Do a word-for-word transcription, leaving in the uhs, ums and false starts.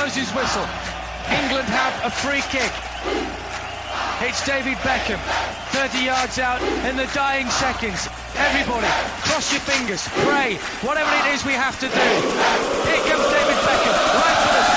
blows his whistle. England have a free kick. It's David Beckham, thirty yards out in the dying seconds. Everybody, cross your fingers, pray, whatever it is we have to do. Here comes David Beckham, right for the